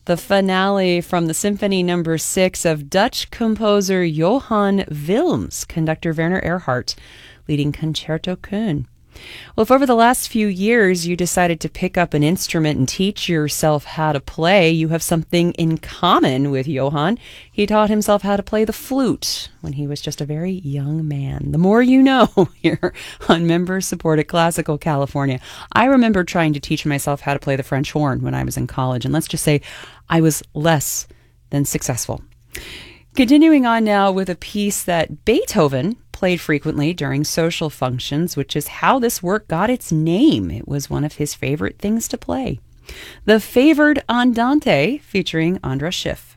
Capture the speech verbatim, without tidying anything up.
the finale from the Symphony Number Six of Dutch composer Johann Wilms, conductor Werner Erhardt, leading Concerto Köln. Well, if over the last few years you decided to pick up an instrument and teach yourself how to play, you have something in common with Johann. He taught himself how to play the flute when he was just a very young man. The more you know here on member-supported Classical California. I remember trying to teach myself how to play the French horn when I was in college, and let's just say I was less than successful. Continuing on now with a piece that Beethoven played frequently during social functions, which is how this work got its name. It was one of his favorite things to play. The Favored Andante, featuring Andras Schiff.